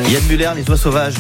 Yann Muller, Les Oies Sauvages.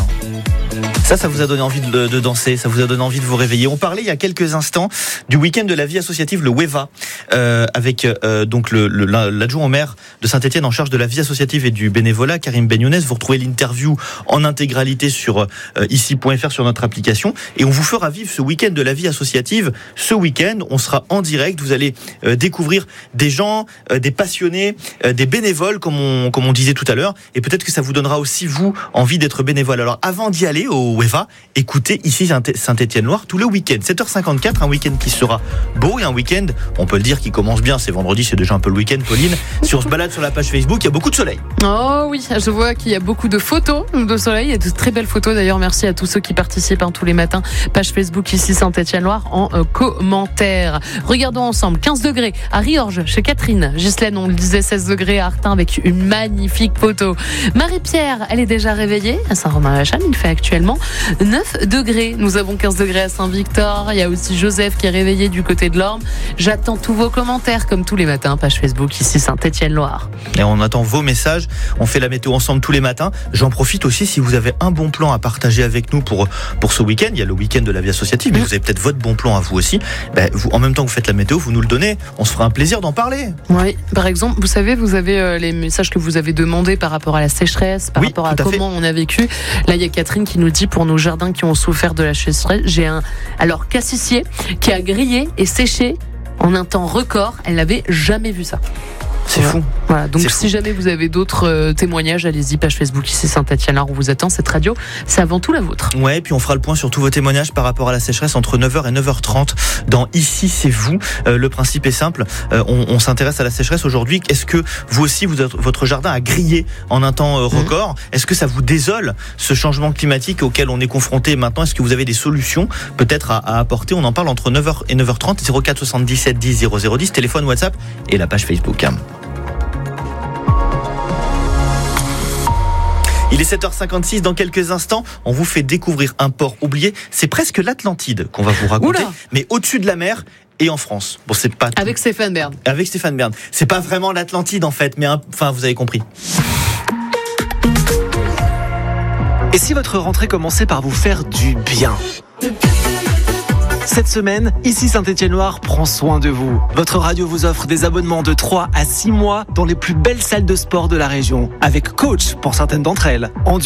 Ça vous a donné envie de danser, ça vous a donné envie de vous réveiller. On parlait il y a quelques instants du week-end de la vie associative, le WEVA, avec donc l'adjoint au maire de Saint-Etienne en charge de la vie associative et du bénévolat, Karim Benyounès. Vous retrouvez l'interview en intégralité sur ici.fr, sur notre application, et on vous fera vivre ce week-end de la vie associative. Ce week-end, on sera en direct. Vous allez découvrir des gens, des passionnés, des bénévoles, comme on disait tout à l'heure, et peut-être que ça vous donnera aussi vous envie d'être bénévole. Alors avant d'y aller au WEVA, écoutez ici Saint-Etienne-Loire tout le week-end. 7h54, un week-end qui sera beau et un week-end, on peut le dire, qui commence bien. C'est vendredi, c'est déjà un peu le week-end, Pauline. Si on se balade sur la page Facebook, il y a beaucoup de soleil. Oh oui, je vois qu'il y a beaucoup de photos de soleil. Il y a de très belles photos d'ailleurs. Merci à tous ceux qui participent tous les matins. Page Facebook ici Saint-Etienne-Loire en commentaire. Regardons ensemble. 15 degrés à Riorges chez Catherine. Ghislaine, on le disait, 16 degrés à Artin avec une magnifique photo. Marie-Pierre, elle est déjà réveillée à Saint-Romain-la-Chane. Il fait actuellement 9 degrés. Nous avons 15 degrés à Saint-Victor. Il y a aussi Joseph qui est réveillé du côté de l'Orme. J'attends tous vos commentaires comme tous les matins. Page Facebook ici Saint-Etienne-Loire. Et on attend vos messages. On fait la météo ensemble tous les matins. J'en profite aussi, si vous avez un bon plan à partager avec nous pour ce week-end. Il y a le week-end de la vie associative, mais vous avez peut-être votre bon plan à vous aussi. Vous, en même temps que vous faites la météo, vous nous le donnez. On se fera un plaisir d'en parler. Oui, par exemple, vous savez, vous avez les messages que vous avez demandés par rapport à la sécheresse, par rapport à comment on a vécu. Là, il y a Catherine qui nous dit, pour nos jardins qui ont souffert de la sécheresse, j'ai un cassissier qui a grillé et séché en un temps record. Elle n'avait jamais vu ça. C'est fou. Voilà, donc si jamais vous avez d'autres témoignages, allez-y, page Facebook ici Saint-Etienne-Loire, on vous attend. Cette radio, c'est avant tout la vôtre. Ouais, et puis on fera le point sur tous vos témoignages par rapport à la sécheresse entre 9h et 9h30 dans Ici c'est vous. Le principe est simple, on s'intéresse à la sécheresse aujourd'hui. Est-ce que vous aussi, votre jardin a grillé en un temps record? Est-ce que ça vous désole, ce changement climatique auquel on est confronté maintenant? Est-ce que vous avez des solutions peut-être à apporter? On en parle entre 9h et 9h30, 04 77 10 0010, téléphone, WhatsApp et la page Facebook. Il est 7h56, dans quelques instants, on vous fait découvrir un port oublié. C'est presque l'Atlantide qu'on va vous raconter, mais au-dessus de la mer et en France. Bon, c'est pas avec Stéphane Bern. Avec Stéphane Bern. C'est pas vraiment l'Atlantide en fait, mais vous avez compris. Et si votre rentrée commençait par vous faire du bien ? Cette semaine, ici Saint-Etienne-Loire prend soin de vous. Votre radio vous offre des abonnements de 3 à 6 mois dans les plus belles salles de sport de la région, avec coach pour certaines d'entre elles.